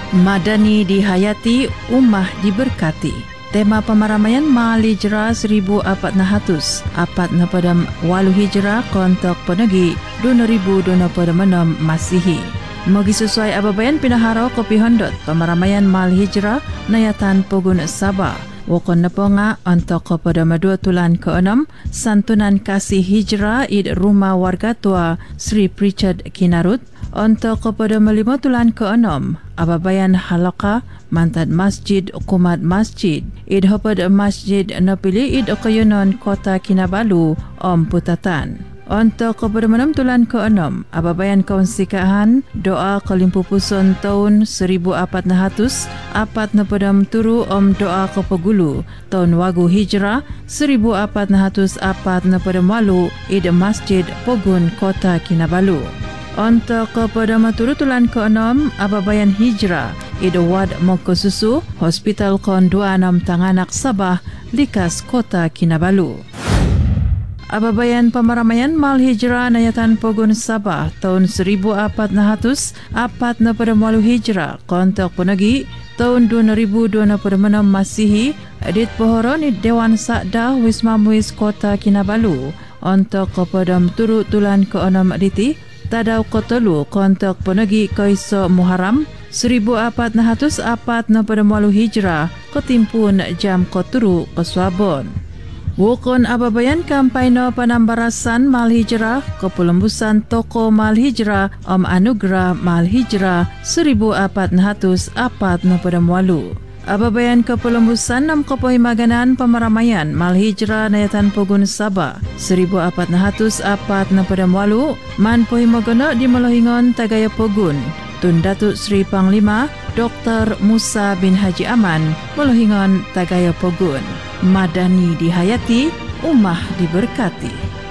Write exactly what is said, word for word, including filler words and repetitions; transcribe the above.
Madani dihayati, ummah diberkati. Tema pemaramaian Mal Hijrah seribu empat ratus empat puluh walu Hijrah kontok penegi dua ribu dua puluh enam Masihi. Mogi sesuai ababayan pinaharo kopi hondot pemaramaian Mal Hijrah nayatan Pogun Sabah. Wakon neponga untuk kepada dua tulan keenam santunan kasih hijrah id rumah warga tua Sri Pritchard Kinarut untuk kepada lima tulan keenam ababayan halaka mantad masjid kumat masjid id hopad masjid napili id okayunon kota Kinabalu Om Putatan. Untuk kepada enam tulan keenam ababayan kaunsikaan doa kelimpupuson tahun seribu empat ratus empat puluh turu om doa kepegulu tahun wagu hijrah seribu empat ratus empat puluh walu id masjid Pogun kota Kinabalu. Untuk kepada maturu tulan keenam ababayan hijrah id wad Mokosusu hospital kon dua puluh enam Tanganak Sabah Likas kota Kinabalu. Ababayan pemaramaian Mal Hijrah nayatan Pogun Sabah tahun seribu empat ratus empat puluh walu hijrah kontok penegi tahun dua ribu dua puluh enam Masihi edit pohoron di Dewan Sakda Wisma Muiz kota Kinabalu untuk kepada turut tulan keenam diti tadau kotelu kontok penegi kaiso Muharram seribu empat ratus empat puluh walu hijrah ketimpun jam koturu keswabon. Wukon ababayan kampanye penambarasan Mal Hijrah kepelembusan toko Mal Hijrah Om Anugerah Mal Hijrah seribu empat ratus empat puluh walu. Ababayan kepelembusan enam kopoi maganan pemaramaian Mal Hijrah nayatan Pogun Sabah seribu empat ratus empat puluh walu man poi magono di Melohingon Tagaya Pogun. Tun Datuk Sri Panglima Doktor Musa bin Haji Aman Melohingon Tagaya Pogun. Madani dihayati, ummah diberkati.